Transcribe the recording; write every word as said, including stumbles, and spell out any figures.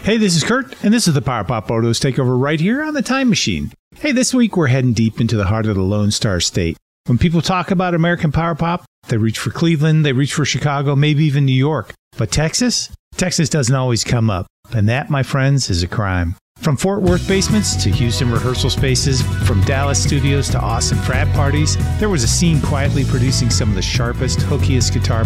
Hey, this is Kurt, and this is the Power Pop Photos Takeover right here on the Time Machine. Hey, this week we're heading deep into the heart of the Lone Star State. When people talk about American Power Pop, they reach for Cleveland, they reach for Chicago, maybe even New York. But Texas? Texas doesn't always come up. And that, my friends, is a crime. From Fort Worth basements to Houston rehearsal spaces, from Dallas studios to Austin frat parties, there was a scene quietly producing some of the sharpest, hookiest guitar